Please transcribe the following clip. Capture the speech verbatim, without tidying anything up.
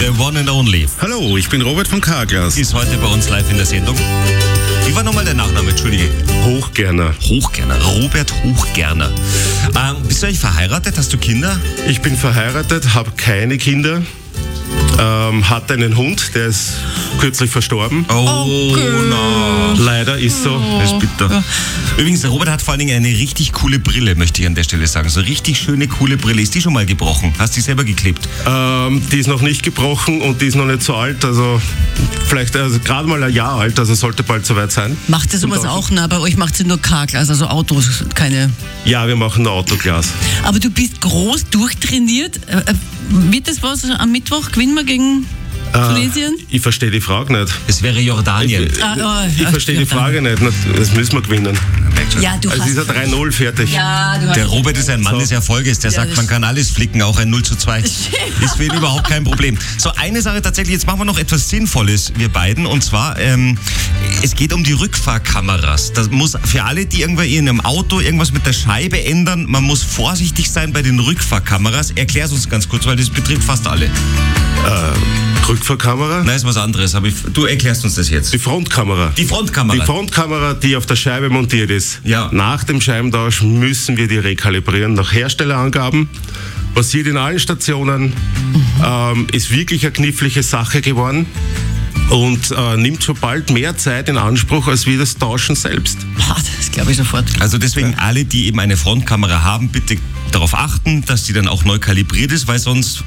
The one and only. Hallo, ich bin Robert von Carglass. Ist heute bei uns live in der Sendung. Wie war nochmal der Nachname, entschuldige? Hochgerner. Hochgerner, Robert Hochgerner. Ähm, bist du eigentlich verheiratet? Hast du Kinder? Ich bin verheiratet, habe keine Kinder, ähm, hatte einen Hund, der ist kürzlich verstorben. Oh, Okay. na. Leider ist so. Das ist bitter. Übrigens, der Robert hat vor allen Dingen eine richtig coole Brille, möchte ich an der Stelle sagen. So eine richtig schöne, coole Brille. Ist die schon mal gebrochen? Hast du die selber geklebt? Ähm, die ist noch nicht gebrochen und die ist noch nicht so alt, also vielleicht also gerade mal ein Jahr alt, also sollte bald soweit sein. Macht ihr sowas Zum auch? Na, bei euch macht ihr nur Carglass, also Autos, keine. Ja, wir machen ein Autoglas. Aber du bist groß durchtrainiert. Äh, äh, wird das was am Mittwoch? Gewinnen wir gegen Tunesien? Ich verstehe die Frage nicht. Es wäre Jordanien. Ah, oh, Ich ja, verstehe die ja, Frage nicht. Das müssen wir gewinnen. Ja, du Also hast. ist er drei null fertig. Ja, du hast. Der Robert ist ein Mann des Erfolges, der Ja, sagt, das man kann alles flicken, auch ein null zu zwei. Ist für ihn überhaupt kein Problem. So, eine Sache tatsächlich, jetzt machen wir noch etwas Sinnvolles, wir beiden, und zwar, ähm, es geht um die Rückfahrkameras. Das muss für alle, die irgendwo in einem Auto irgendwas mit der Scheibe ändern, man muss vorsichtig sein bei den Rückfahrkameras. Erklär's uns ganz kurz, weil das betrifft fast alle. Äh, Rückfahrkamera? Nein, ist was anderes, aber ich, du erklärst uns das jetzt. Die Frontkamera. Die Frontkamera. Die Frontkamera, die auf der Scheibe montiert ist. Ja. Nach dem Scheibentausch müssen wir die rekalibrieren nach Herstellerangaben. Passiert in allen Stationen. Mhm. Ähm, ist wirklich eine knifflige Sache geworden und äh, nimmt schon bald mehr Zeit in Anspruch als wie das Tauschen selbst. Boah, das glaube ich sofort. Also deswegen alle, die eben eine Frontkamera haben, bitte darauf achten, dass die dann auch neu kalibriert ist, weil sonst